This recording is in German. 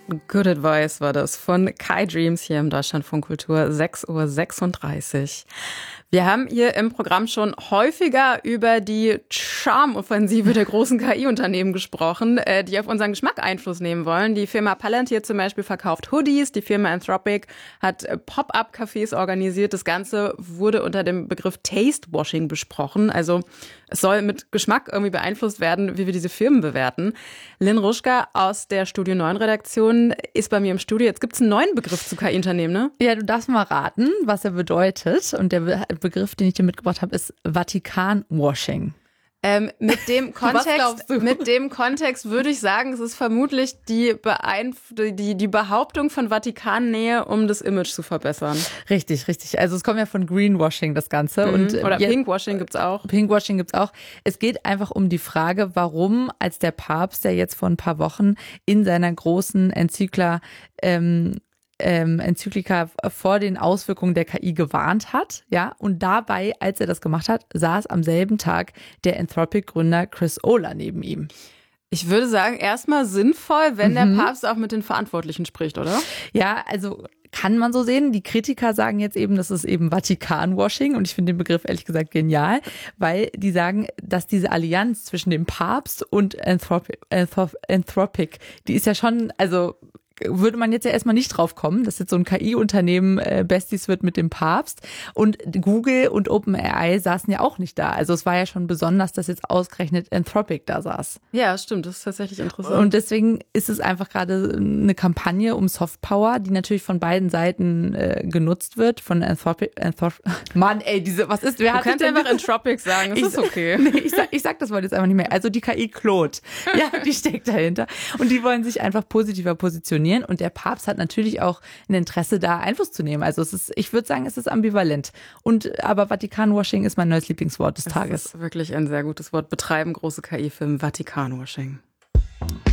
Good Advice war das von Kai Dreams hier im Deutschlandfunk Kultur, 6:36 Uhr. Wir haben hier im Programm schon häufiger über die Charmoffensive der großen KI-Unternehmen gesprochen, die auf unseren Geschmack Einfluss nehmen wollen. Die Firma Palantir zum Beispiel verkauft Hoodies, die Firma Anthropic hat Pop-up-Cafés organisiert. Das Ganze wurde unter dem Begriff Taste-Washing besprochen. Also es soll mit Geschmack irgendwie beeinflusst werden, wie wir diese Firmen bewerten. Lynn Ruschka aus der Studio 9 Redaktion ist bei mir im Studio. Jetzt gibt es einen neuen Begriff zu KI-Unternehmen, ne? Ja, du darfst mal raten, was er bedeutet. Und der Begriff, den ich dir mitgebracht habe, ist Vatikan-Washing. Mit dem Kontext würde ich sagen, es ist vermutlich die Behauptung von Vatikannähe, um das Image zu verbessern. Richtig. Also es kommt ja von Greenwashing, das Ganze. Oder Pinkwashing gibt's auch. Pinkwashing gibt's auch. Es geht einfach um die Frage, warum, als der Papst, der jetzt vor ein paar Wochen in seiner großen Enzyklika vor den Auswirkungen der KI gewarnt hat, ja, und dabei, als er das gemacht hat, saß am selben Tag der Anthropic-Gründer Chris Olah neben ihm. Ich würde sagen, erstmal sinnvoll, wenn der Papst auch mit den Verantwortlichen spricht, oder? Ja, also kann man so sehen. Die Kritiker sagen jetzt eben, das ist eben Vatikan-Washing und ich finde den Begriff ehrlich gesagt genial, weil die sagen, dass diese Allianz zwischen dem Papst und Anthropic, die ist ja schon, also würde man jetzt ja erstmal nicht drauf kommen, dass jetzt so ein KI-Unternehmen Besties wird mit dem Papst. Und Google und OpenAI saßen ja auch nicht da. Also es war ja schon besonders, dass jetzt ausgerechnet Anthropic da saß. Ja, stimmt. Das ist tatsächlich interessant. Und deswegen ist es einfach gerade eine Kampagne um Softpower, die natürlich von beiden Seiten genutzt wird. Von Anthropic. Mann, ey, was ist? Du kannst einfach Anthropic sagen, das ist okay. Nee, ich sag das Wort jetzt einfach nicht mehr. Also die KI Claude, ja, die steckt dahinter. Und die wollen sich einfach positiver positionieren. Und der Papst hat natürlich auch ein Interesse, da Einfluss zu nehmen. Also ich würde sagen, es ist ambivalent. Aber Vatikan-Washing ist mein neues Lieblingswort des Tages. Das ist wirklich ein sehr gutes Wort. Betreiben große KI-Firmen Vatikan-Washing.